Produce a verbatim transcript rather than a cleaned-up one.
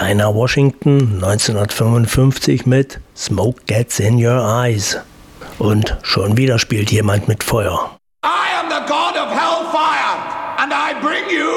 Dinah Washington neunzehnhundertfünfundfünfzig mit Smoke Gets in Your Eyes. Und schon wieder spielt jemand mit Feuer. I am the god of hellfire and I bring you